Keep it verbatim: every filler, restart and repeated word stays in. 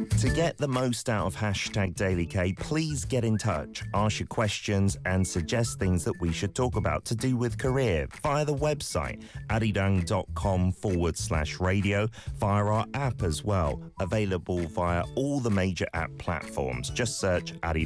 To get the most out of hashtag Daily K, please get in touch, ask your questions and suggest things that we should talk about to do with career via the website arirang.com forward slash radio, via our app as well, available via all the major app platforms. Just search Arirang